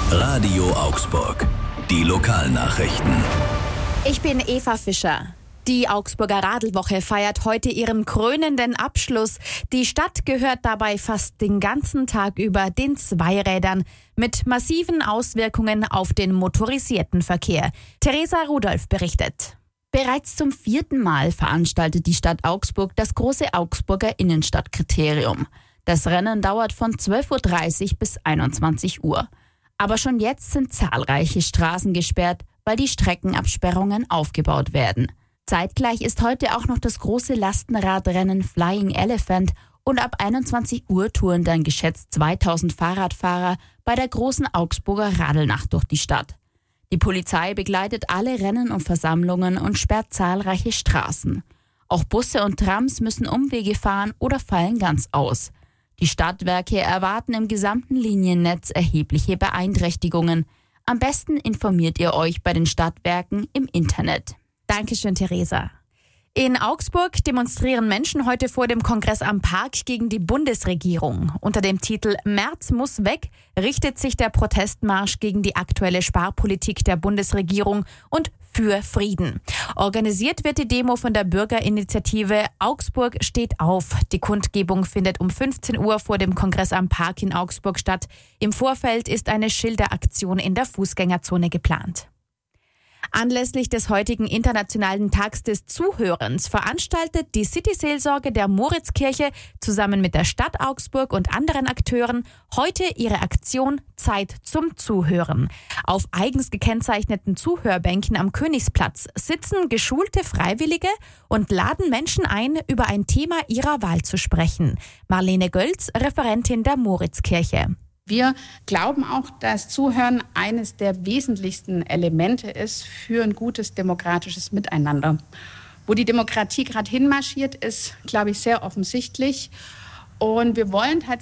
Radio Augsburg. Die Lokalnachrichten. Ich bin Eva Fischer. Die Augsburger Radlwoche feiert heute ihren krönenden Abschluss. Die Stadt gehört dabei fast den ganzen Tag über den Zweirädern mit massiven Auswirkungen auf den motorisierten Verkehr. Theresa Rudolph berichtet. Bereits zum 4. Mal veranstaltet die Stadt Augsburg das große Augsburger Innenstadtkriterium. Das Rennen dauert von 12:30 Uhr bis 21 Uhr. Aber schon jetzt sind zahlreiche Straßen gesperrt, weil die Streckenabsperrungen aufgebaut werden. Zeitgleich ist heute auch noch das große Lastenradrennen Flying Elephant und ab 21 Uhr touren dann geschätzt 2000 Fahrradfahrer bei der großen Augsburger Radelnacht durch die Stadt. Die Polizei begleitet alle Rennen und Versammlungen und sperrt zahlreiche Straßen. Auch Busse und Trams müssen Umwege fahren oder fallen ganz aus. Die Stadtwerke erwarten im gesamten Liniennetz erhebliche Beeinträchtigungen. Am besten informiert ihr euch bei den Stadtwerken im Internet. Dankeschön, Theresa. In Augsburg demonstrieren Menschen heute vor dem Kongress am Park gegen die Bundesregierung. Unter dem Titel Merz muss weg richtet sich der Protestmarsch gegen die aktuelle Sparpolitik der Bundesregierung und für Frieden. Organisiert wird die Demo von der Bürgerinitiative Augsburg steht auf. Die Kundgebung findet um 15 Uhr vor dem Kongress am Park in Augsburg statt. Im Vorfeld ist eine Schilderaktion in der Fußgängerzone geplant. Anlässlich des heutigen Internationalen Tags des Zuhörens veranstaltet die City-Seelsorge der Moritzkirche zusammen mit der Stadt Augsburg und anderen Akteuren heute ihre Aktion Zeit zum Zuhören. Auf eigens gekennzeichneten Zuhörbänken am Königsplatz sitzen geschulte Freiwillige und laden Menschen ein, über ein Thema ihrer Wahl zu sprechen. Marlene Gölz, Referentin der Moritzkirche. Wir glauben auch, dass Zuhören eines der wesentlichsten Elemente ist für ein gutes demokratisches Miteinander. Wo die Demokratie gerade hinmarschiert, ist, glaube ich, sehr offensichtlich. Und wir wollen tatsächlich